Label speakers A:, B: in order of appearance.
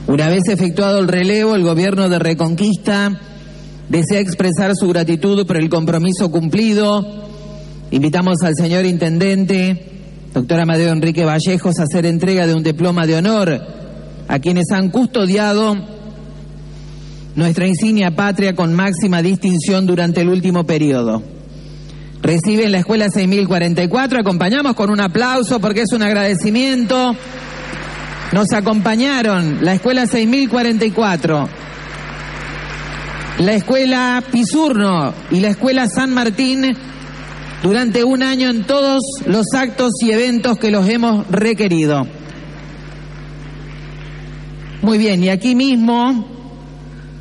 A: Una vez efectuado el relevo, el gobierno de Reconquista desea expresar su gratitud por el compromiso cumplido. Invitamos al señor intendente, doctor Amadeo Enrique Vallejos, a hacer entrega de un diploma de honor a quienes han custodiado nuestra insignia patria con máxima distinción durante el último periodo. Recibe en la Escuela 6044, acompañamos con un aplauso porque es un agradecimiento. Nos acompañaron la Escuela 6044, la Escuela Pisurno y la Escuela San Martín durante un año en todos los actos y eventos que los hemos requerido. Muy bien, y aquí mismo